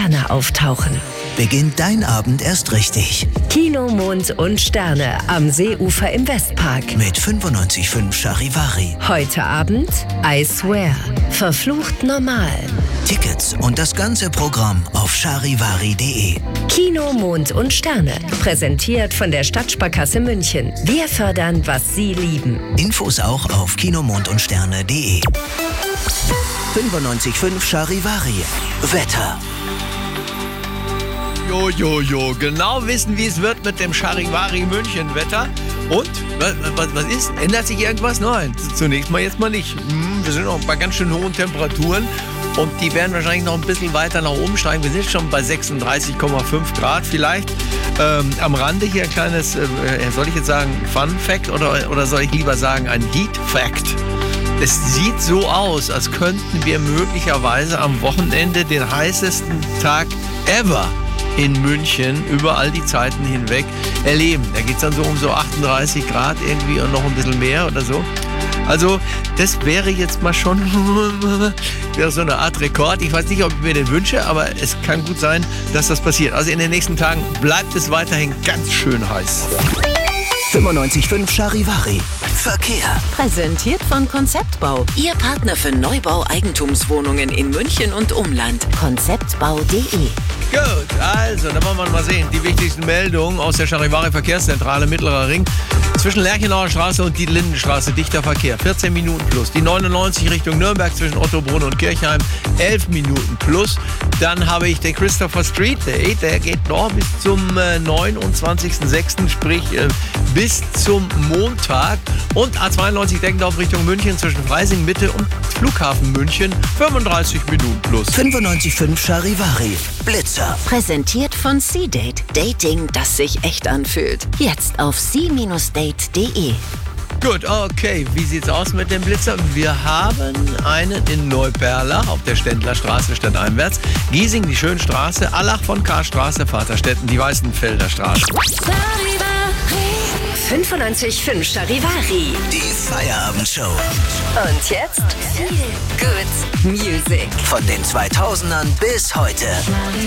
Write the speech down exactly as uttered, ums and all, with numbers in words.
Sterne auftauchen. Beginnt dein Abend erst richtig. Kino, Mond und Sterne am Seeufer im Westpark. Mit fünfundneunzig Komma fünf Charivari. Heute Abend I Swear. Verflucht normal. Tickets und das ganze Programm auf charivari punkt de. Kino, Mond und Sterne. Präsentiert von der Stadtsparkasse München. Wir fördern, was Sie lieben. Infos auch auf kinomondundsterne punkt de. fünfundneunzig Komma fünf Charivari. Wetter. Jo, jo, jo, genau wissen, wie es wird mit dem Charivari München Wetter. Und, was, was, was ist? Ändert sich irgendwas? Nein, zunächst mal jetzt mal nicht. Hm, wir sind noch bei ganz schön hohen Temperaturen und die werden wahrscheinlich noch ein bisschen weiter nach oben steigen. Wir sind schon bei sechsunddreißig Komma fünf Grad vielleicht. Ähm, am Rande hier ein kleines, äh, soll ich jetzt sagen Fun Fact oder, oder soll ich lieber sagen ein Heat Fact? Es sieht so aus, als könnten wir möglicherweise am Wochenende den heißesten Tag ever in München über all die Zeiten hinweg erleben. Da geht es dann so um so achtunddreißig Grad irgendwie und noch ein bisschen mehr oder so. Also das wäre jetzt mal schon wäre so eine Art Rekord. Ich weiß nicht, ob ich mir den wünsche, aber es kann gut sein, dass das passiert. Also in den nächsten Tagen bleibt es weiterhin ganz schön heiß. fünfundneunzig Komma fünf Charivari. Verkehr. Präsentiert von Konzeptbau. Ihr Partner für Neubau-Eigentumswohnungen in München und Umland. konzeptbau punkt de. Gut, also, dann wollen wir mal sehen. Die wichtigsten Meldungen aus der Charivari Verkehrszentrale Mittlerer Ring. Zwischen Lerchenauer Straße und die Lindenstraße dichter Verkehr. vierzehn Minuten plus. Die neunundneunzig Richtung Nürnberg zwischen Ottobrunn und Kirchheim. elf Minuten plus. Dann habe ich den Christopher Street Day. Der geht noch bis zum äh, neunundzwanzigsten sechsten Sprich äh, bis zum Montag. Und A zweiundneunzig Deckendorf Richtung München zwischen Freising Mitte und Flughafen München. fünfunddreißig Minuten plus. fünfundneunzig Komma fünf Charivari. Blitzer. Präsentiert von C-Date. Dating, das sich echt anfühlt. Jetzt auf c Date punkt de. Gut, okay. Wie sieht's aus mit dem Blitzer? Wir haben einen in Neuperlach auf der Ständlerstraße stadteinwärts. Giesing, die Schönstraße, Allach von Karstraße, Vaterstetten, die Weißenfelder Straße. fünfundneunzig Komma fünf Charivari. Die Feierabendshow. Und jetzt Feel Good Music. Von den zweitausendern bis heute.